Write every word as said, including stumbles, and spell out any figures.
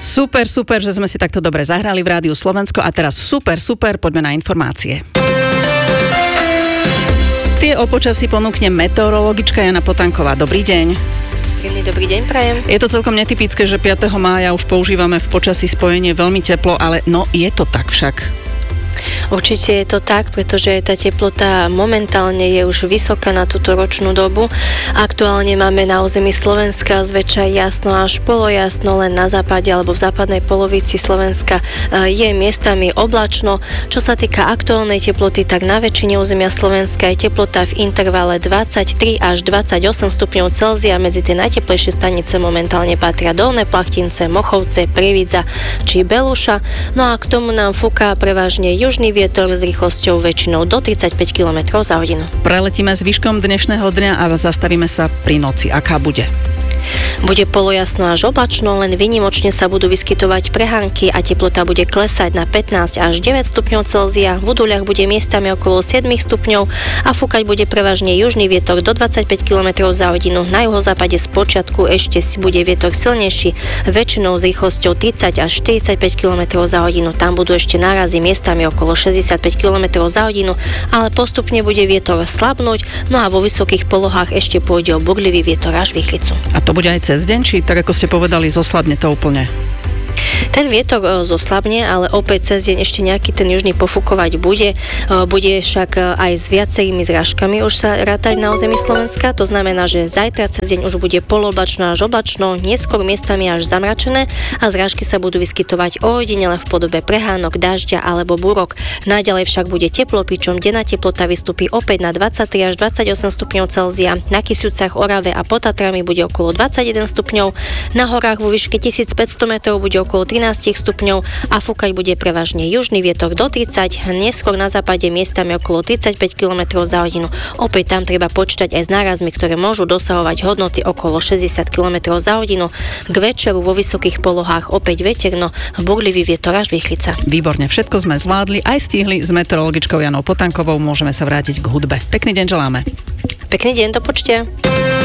Super, super, že sme si takto dobre zahrali v Rádiu Slovensko a teraz super, super, poďme na informácie. Tie o počasí ponúkne meteorologička Jana Potanková. Dobrý deň. Príjemný dobrý deň prajem. Je to celkom netypické, že piateho mája už používame v počasí spojenie veľmi teplo, ale no je to tak však. Určite je to tak, pretože tá teplota momentálne je už vysoká na túto ročnú dobu. Aktuálne máme na území Slovenska zväčša jasno až polojasno, len na západe alebo v západnej polovici Slovenska je miestami oblačno. Čo sa týka aktuálnej teploty, tak na väčšine územia Slovenska je teplota v intervale dvadsaťtri až dvadsaťosem stupňov Celzia. Medzi tie najteplejšie stanice momentálne patria Dolné Plachtince, Mochovce, Prievidza či Beluša. No a k tomu nám fúka prevažne južný vietor s rýchlosťou väčšinou do tridsaťpäť kilometrov za hodinu. Preletíme zvyškom dnešného dňa a zastavíme sa pri noci. Aká bude? Bude polojasno až oblačno, len výnimočne sa budú vyskytovať prehánky a teplota bude klesať na pätnásť až deväť stupňov Celzia. V Uduľach bude miestami okolo sedem stupňov a fúkať bude prevažne južný vietor do dvadsaťpäť kilometrov za hodinu. Na juhozápade spočiatku ešte bude vietor silnejší, väčšinou s rýchlosťou tridsať až štyridsaťpäť kilometrov za hodinu. Tam budú ešte nárazy miestami okolo šesťdesiatpäť kilometrov za hodinu, ale postupne bude vietor slabnúť, no a vo vysokých polohách ešte pôjde o burlivý vietor až výchricu. A to bude aj cez deň, či tak ako ste povedali, zoslabne to úplne? Ten vietor zoslabne, ale opäť cez deň ešte nejaký ten južný pofúkovať bude. Bude však aj s viacerými zrážkami už sa rátať na území Slovenska. To znamená, že zajtra cez deň už bude polooblačno až oblačno, neskôr miestami až zamračené a zrážky sa budú vyskytovať ojedinele v podobe prehánok, dažďa alebo búrok. Naďalej však bude teplo, pričom denná teplota vystúpi opäť na dvadsaťtri až dvadsaťosem stupňov Celzia. Na Kysucach, Orave a pod Tatrami bude okolo dvadsaťjeden stupňov. Na horách vo výške tisícpäťsto metrov bude okolo trinásť stupňov a fúkať bude prevažne južný vietor do tridsať, neskôr na západe miestami okolo tridsaťpäť kilometrov za hodinu. Opäť tam treba počítať aj s nárazmi, ktoré môžu dosahovať hodnoty okolo šesťdesiat kilometrov za hodinu. K večeru vo vysokých polohách opäť veterno, burlivý vietor až výchrica. Výborne, všetko sme zvládli, aj stihli s meteorologičkou Janou Potankovou. Môžeme sa vrátiť k hudbe. Pekný deň želáme. Pekný deň, do počutia.